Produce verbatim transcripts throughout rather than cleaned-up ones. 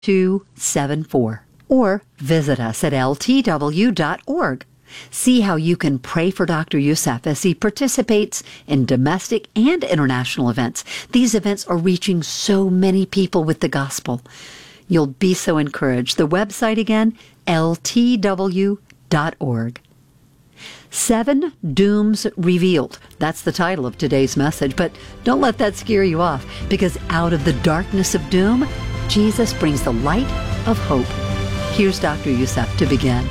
two seven four or visit us at L T W dot org. See how you can pray for Doctor Youssef as he participates in domestic and international events. These events are reaching so many people with the gospel. You'll be so encouraged. The website again, L T W dot org. Seven Dooms Revealed. That's the title of today's message, but don't let that scare you off, because out of the darkness of doom, Jesus brings the light of hope. Here's Doctor Youssef to begin.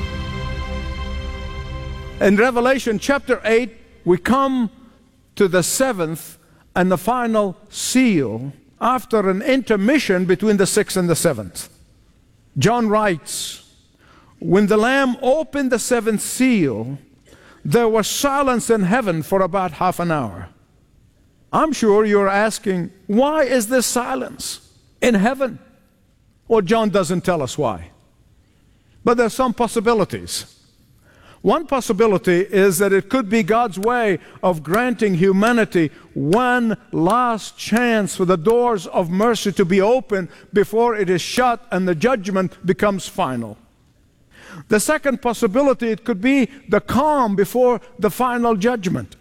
In Revelation chapter eight, we come to the seventh and the final seal after an intermission between the sixth and the seventh. John writes, when the Lamb opened the seventh seal, there was silence in heaven for about half an hour. I'm sure you're asking, why is this silence in heaven? Well, John doesn't tell us why. But there's some possibilities. One possibility is that it could be God's way of granting humanity one last chance for the doors of mercy to be open before it is shut and the judgment becomes final. The second possibility, it could be the calm before the final judgment.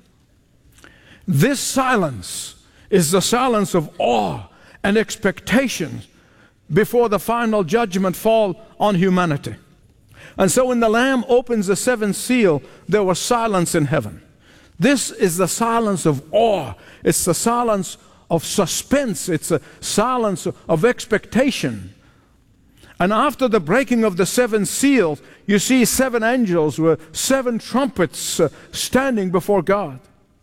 This silence is the silence of awe and expectation before the final judgment fall on humanity. And so when the Lamb opens the seventh seal, there was silence in heaven. This is the silence of awe. It's the silence of suspense. It's a silence of expectation. And after the breaking of the seven seals, you see seven angels with seven trumpets uh, standing before God.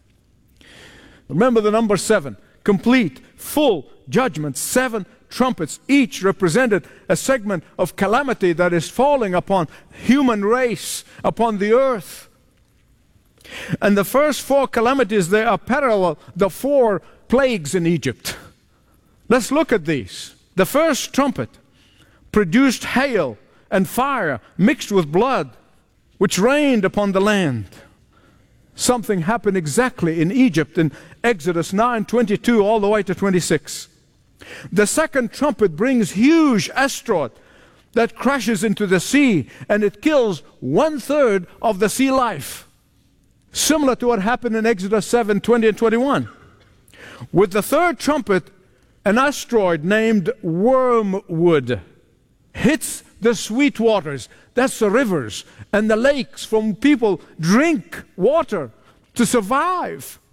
Remember the number seven. Complete, full judgment, seven trumpets, each represented a segment of calamity that is falling upon human race, upon the earth. And the first four calamities, they are parallel the four plagues in Egypt. Let's look at these. The first trumpet produced hail and fire mixed with blood, which rained upon the land. Something happened exactly in Egypt in Exodus nine twenty-two all the way to twenty-six. The second trumpet brings huge asteroid that crashes into the sea, and it kills one-third of the sea life. Similar to what happened in Exodus seven twenty and twenty-one. With the third trumpet, an asteroid named Wormwood hits the sweet waters, that's the rivers and the lakes from people drink water to survive.